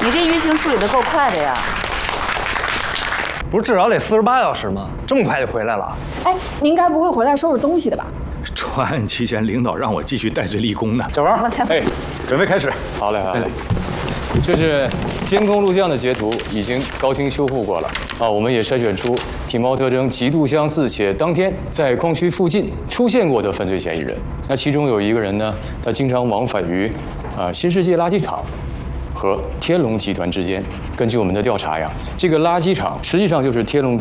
你这舆情处理的够快的呀！ 不是至少得48小时吗？这么快就回来了？ 哎，您该不会回来收拾东西的吧？ 专案期间，领导让我继续戴罪立功呢。 小王，哎，准备开始。 好嘞，好嘞。这是监控录像的截图，已经高清修复过了啊。我们也筛选出体貌特征极度相似且当天在矿区附近出现过的犯罪嫌疑人。那其中有一个人呢，他经常往返于新世界垃圾场和天龙集团之间。根据我们的调查呀，这个垃圾场实际上就是天龙